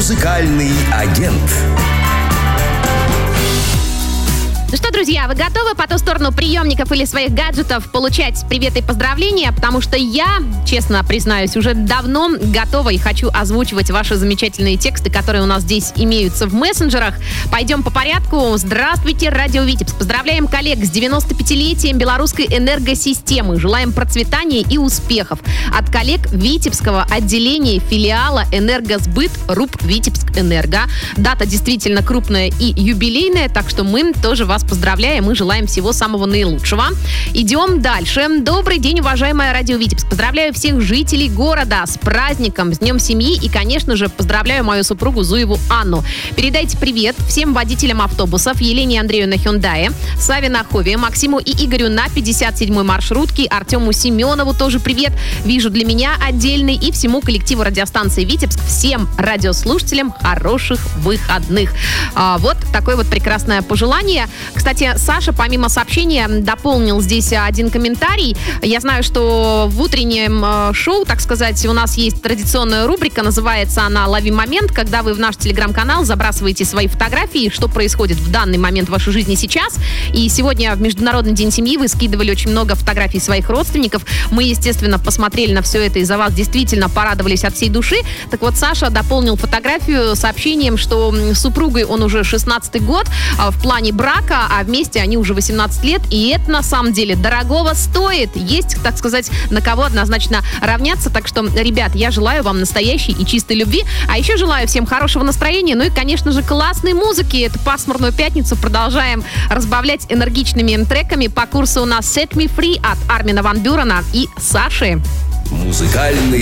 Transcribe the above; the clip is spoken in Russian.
Музыкальный агент. Ну что, друзья, вы готовы по ту сторону приемников или своих гаджетов получать приветы и поздравления? Потому что я, честно признаюсь, уже давно готова и хочу озвучивать ваши замечательные тексты, которые у нас здесь имеются в мессенджерах. Пойдем по порядку. Здравствуйте, Радио Витебск. Поздравляем коллег с 95-летием белорусской энергосистемы. Желаем процветания и успехов. От коллег Витебского отделения филиала «Энергосбыт» РУП «Витебск-Энерго». Дата действительно крупная и юбилейная, так что мы тоже вас поздравляем и желаем всего самого наилучшего. Идем дальше. Добрый день, уважаемая Радио Витебск. Поздравляю всех жителей города с праздником, с Днем семьи и, конечно же, поздравляю мою супругу Зуеву Анну. Передайте привет всем водителям автобусов: Елене и Андрею на Hyundai, Саве на Хове, Максиму и Игорю на 57-й маршрутке, Артему Семенову тоже привет. Вижу для меня отдельный и всему коллективу радиостанции Витебск. Всем радиослушателям хороших выходных. Вот такое вот прекрасное пожелание. Кстати, Саша, помимо сообщения, дополнил здесь один комментарий. Я знаю, что в утреннем шоу, так сказать, у нас есть традиционная рубрика, называется она «Лови момент», когда вы в наш телеграм-канал забрасываете свои фотографии, что происходит в данный момент в вашей жизни сейчас. И сегодня в Международный день семьи вы скидывали очень много фотографий своих родственников. Мы, естественно, посмотрели на все это и за вас действительно порадовались от всей души. Так вот, Саша дополнил фотографию сообщением, что с супругой он уже 16-й год в плане брака, а вместе они уже 18 лет, и это на самом деле дорогого стоит. Есть, так сказать, на кого однозначно равняться. Так что, ребят, я желаю вам настоящей и чистой любви, а еще желаю всем хорошего настроения, ну и, конечно же, классной музыки. Эту пасмурную пятницу продолжаем разбавлять энергичными треками. По курсу у нас Set Me Free от Армина ван Бюрена и Саши. Музыкальный